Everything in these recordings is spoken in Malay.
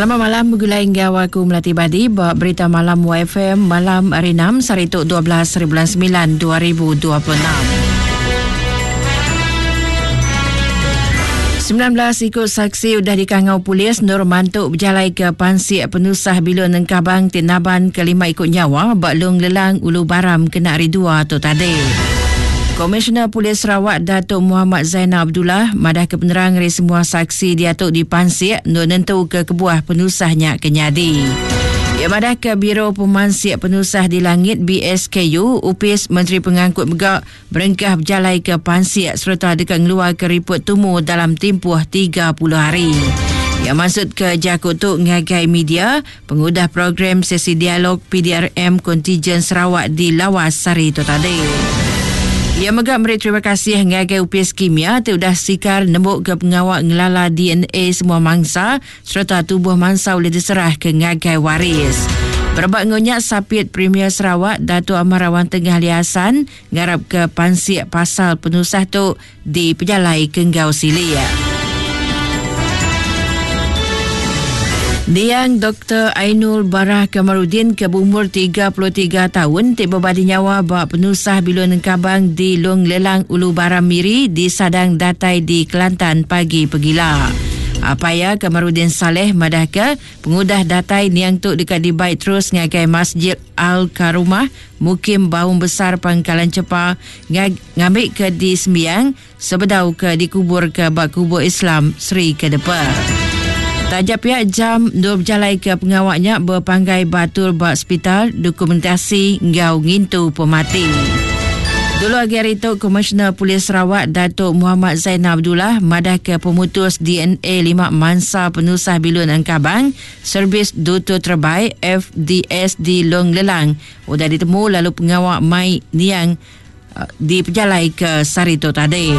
Selamat malam, begulai hingga aku Melati Badi. Berita malam YFM malam hari 6 Sarituk 12 bulan 9 2026. 19 ikut saksi sudah dikangau polis Nur Mantuk berjalai ke Pansik Penusah Bilun Nengkabang Tinaban kelima ikut nyawa Baklung Lelang Ulu Baram kena hari 2 tu tadi. Komisioner Polis Sarawak Datuk Muhammad Zainal Abdullah madah ke penerang dari semua saksi diatuk di Pansik untuk nentu ke kebuah penusahnya kenyadi. Ia madah ke Biro Pemansik Penusah di Langit BSKU, Upis Menteri Pengangkut Begak berengkah berjalai ke Pansik serta dekat ngeluar ke ripot tumu dalam tempoh 30 hari. Yang maksud ke Jakutuk ngagai media, pengudah program sesi dialog PDRM Kontijen Sarawak di Lawas Sari itu tadi. Ia megak memberi terima kasih ngagai Upis Kimia sudah sikar nembuk ke pengawal ngelala DNA semua mangsa serta tubuh mangsa boleh diserah ke ngagai waris. Berbak ngonyak Sapit Premier Sarawak Datuk Amarawan Tengah Liasan ngarap ke Pansik pasal penusah tu di Pejalai Kenggau Silia. Diang Dr. Ainul Barah Kamarudin ke berumur 33 tahun tiba badi nyawa bak penusah Bilun Nengkabang di Long Lelang Ulu Baram Miri di Sadang Datai di Kelantan pagi pegila. Apaya Kamarudin Saleh madah ke pengudah Datai niang tuk dekat di baik terus ngagai Masjid Al-Karumah Mukim Baung Besar Pangkalan Cepa ngambil ke di sembiang sebedau ke dikubur ke bak kubur Islam Sri Kedepar. Tajap pihak jam nur berjalai ke pengawaknya berpanggai batul bak hospital dokumentasi ngau ngintu pemati. Dulu hari itu Komisioner Polis Sarawak Datuk Muhammad Zainal Abdullah madah ke pemutus DNA 5 mansa penusah Bilun Nengkabang servis dutu terbaik FDS di Long Lelang sudah ditemu lalu pengawak Mai Niang diperjalai ke Sarito tadi.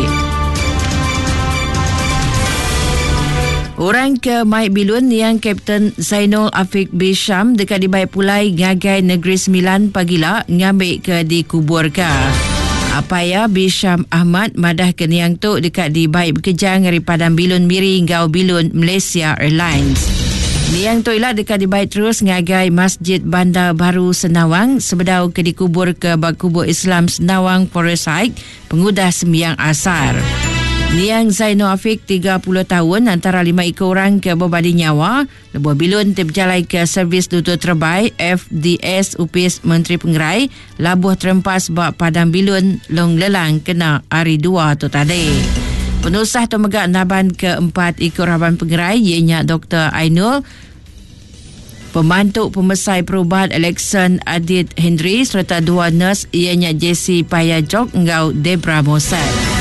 Orang ke Mai Bilun yang Kapten Zainul Afiq Bisham dekat di Baik Pulai ngagai Negeri Sembilan pagila ngambil ke dikubur ke. Apaya Bisham Ahmad madah ke niang tu dekat di Baik Bekejang dari Padang Bilun Miri ngau Bilun Malaysia Airlines. Niang tu ialah dekat di Baik terus ngagai Masjid Bandar Baru Senawang sebedau ke dikubur ke bak kubur Islam Senawang Forest Hike pengudah sembiang asar. Niang Zainul Afiq 30 tahun antara 5 ekor orang ke berbadi nyawa lebuh Bilun terberjalai ke servis dutu terbaik FDS Upis Menteri Pengerai labuh terempas bak Padang Bilun Long Lelang kena hari 2 tu tadi. Penusah tu megak naban ke 4 ekor Abang Pengerai ianya Dr. Ainul, pembantu pemesai perubahan Alexan Adit Hendry serta 2 nurse ianya Jessie Payajok ngau Debra Mossad.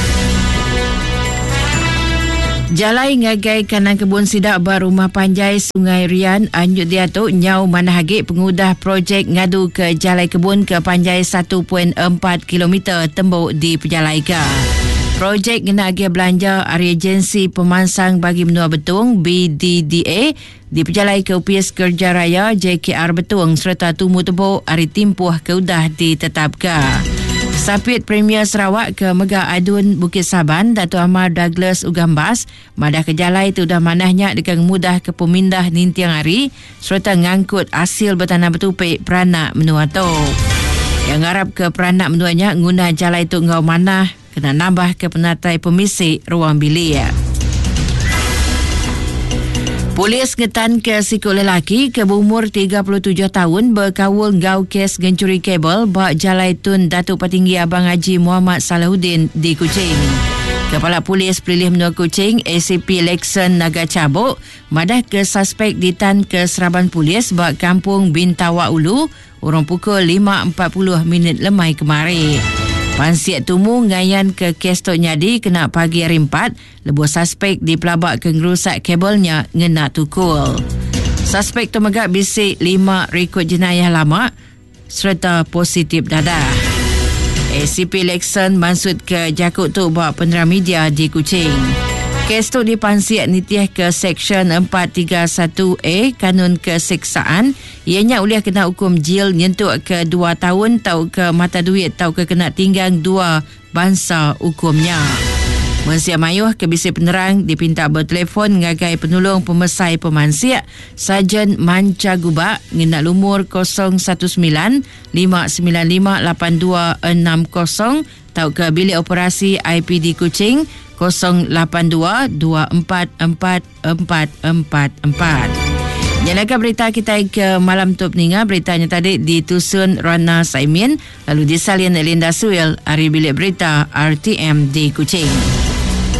Jalai ngagai kanan kebun sidak bar rumah panjai Sungai Rian anjuk diatuk nyau manahagik pengudah projek ngadu ke jalai kebun ke panjai 1.4 km tembuk di Pejalai ke. Projek kena agi belanja area agensi pemansang bagi menua betung BDDA di Pejalai ke Upis Kerja Raya JKR Betung serta tumu tembuk hari timpuh keudah ditetapkan. Sapit Premier Sarawak ke Megah Adun Bukit Saban Datuk Ahmad Douglas Ugambas madah ke jalai tu dah manahnya dengan mudah ke pemindah nintiang hari serta ngangkut hasil bertanah betupik peranak menua tu. Yang harap ke peranak menuanya guna jalai tu ngau manah kena nambah ke penatai pemisik ruang bilik. Polis ngetan ke sikut lelaki ke berumur 37 tahun berkawul ngau kes gencuri kabel bak jalai tun Datuk Petinggi Abang Haji Muhammad Salahuddin di Kuching. Kepala Polis Pelilih Menua Kuching ACP Lexon Naga Cabuk madah ke suspek ditan ke Seraban Polis bak Kampung Bintawak Ulu urang pukul 5.40 lemai kemari. Pansik tumu ngayan ke kes Tok Nyadi kena pagi hari 4 lebuh suspek dipelabak ke ngerusak kabelnya ngena tukul. Suspek tu megak bisik 5 rekod jenayah lama serta positif dadah. ACP Lexon maksud ke Jakut tu buat penerangan media di Kuching. Kes tu dipansik nitiah ke Seksyen 431A Kanun Keseksaan. Ianya uliah kena hukum jil nyentuk ke 2 tahun tau ke mata duit tau ke kena tinggal 2 bangsa hukumnya. Mensia mayuh ke bisi penerang dipinta bertelefon ngagai penolong pemesai pemansiak Sarjan Manca Gubak ngena lumur 019-595-8260 tau ke bilik operasi IPD Kuching 082-244444. Nyalakan berita kita ke malam tu peninga. Beritanya tadi ditusun Rana Saimin, lalu disalin Linda Suil, hari bilik berita RTM di Kuching.